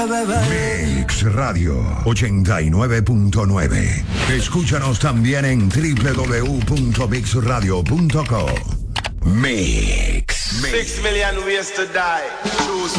Mix Radio 89.9. Escúchanos también en www.mixradio.co. Mix. 6 million ways to die. Choose